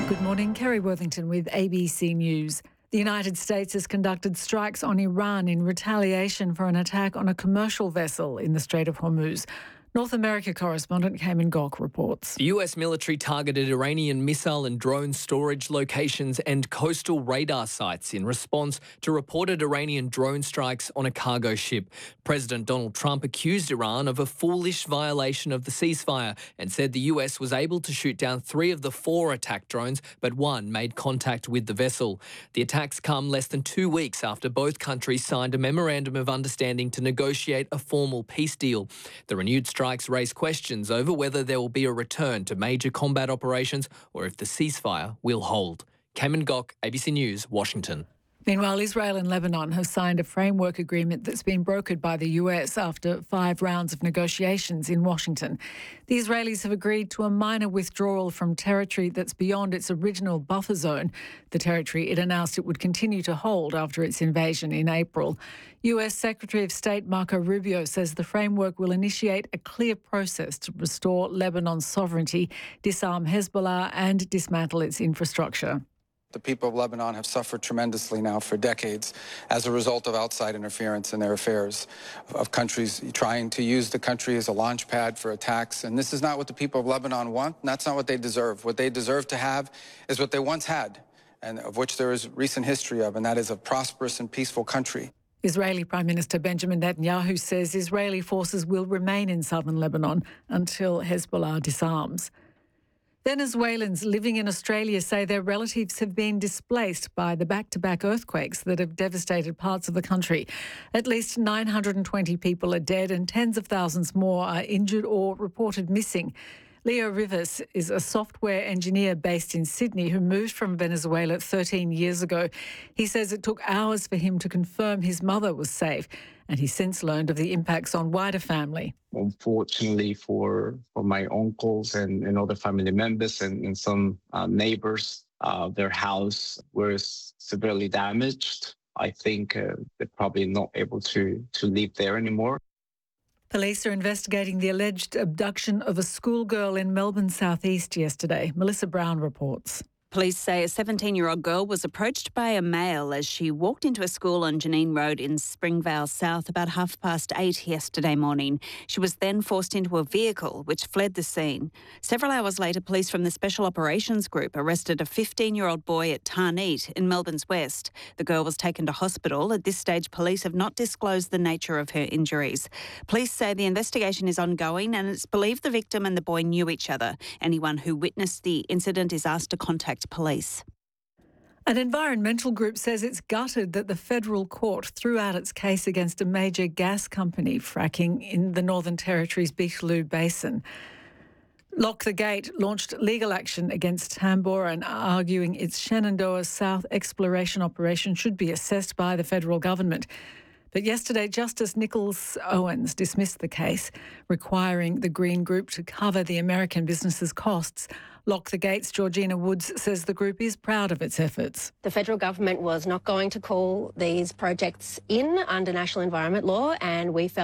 Good morning, Kerry Worthington with ABC News. The United States has conducted strikes on Iran in retaliation for an attack on a commercial vessel in the Strait of Hormuz. North America correspondent Cayman Gok reports. The US military targeted Iranian missile and drone storage locations and coastal radar sites in response to reported Iranian drone strikes on a cargo ship. President Donald Trump accused Iran of a foolish violation of the ceasefire and said the US was able to shoot down 3 of the 4 attack drones, but 1 made contact with the vessel. The attacks come less than 2 weeks after both countries signed a memorandum of understanding to negotiate a formal peace deal. The renewed strikes raise questions over whether there will be a return to major combat operations or if the ceasefire will hold. Cayman Gok, ABC News, Washington. Meanwhile, Israel and Lebanon have signed a framework agreement that's been brokered by the US after 5 rounds of negotiations in Washington. The Israelis have agreed to a minor withdrawal from territory that's beyond its original buffer zone, the territory it announced it would continue to hold after its invasion in April. US Secretary of State Marco Rubio says the framework will initiate a clear process to restore Lebanon's sovereignty, disarm Hezbollah and dismantle its infrastructure. The people of Lebanon have suffered tremendously now for decades as a result of outside interference in their affairs, of countries trying to use the country as a launch pad for attacks. And this is not what the people of Lebanon want, and that's not what they deserve. What they deserve to have is what they once had, and of which there is recent history of, and that is a prosperous and peaceful country. Israeli Prime Minister Benjamin Netanyahu says Israeli forces will remain in southern Lebanon until Hezbollah disarms. Venezuelans living in Australia say their relatives have been displaced by the back-to-back earthquakes that have devastated parts of the country. At least 920 people are dead and tens of thousands more are injured or reported missing. Leo Rivas is a software engineer based in Sydney who moved from Venezuela 13 years ago. He says it took hours for him to confirm his mother was safe, and he's since learned of the impacts on wider family. Unfortunately for my uncles and other family members and some neighbors, their house was severely damaged. I think they're probably not able to live there anymore. Police are investigating the alleged abduction of a schoolgirl in Melbourne's southeast yesterday. Melissa Brown reports. Police say a 17-year-old girl was approached by a male as she walked into a school on Janine Road in Springvale South about 8:30 yesterday morning. She was then forced into a vehicle which fled the scene. Several hours later, police from the Special Operations Group arrested a 15-year-old boy at Tarneet in Melbourne's West. The girl was taken to hospital. At this stage, police have not disclosed the nature of her injuries. Police say the investigation is ongoing and it's believed the victim and the boy knew each other. Anyone who witnessed the incident is asked to contact police. An environmental group says it's gutted that the federal court threw out its case against a major gas company fracking in the Northern Territory's Beetaloo Basin. Lock the Gate launched legal action against Tamboran, arguing its Shenandoah South exploration operation should be assessed by the federal government. But yesterday, Justice Nicholas Owens dismissed the case, requiring the Green Group to cover the American business's costs. Lock the Gate's Georgina Woods says the group is proud of its efforts. The federal government was not going to call these projects in under national environment law, and we felt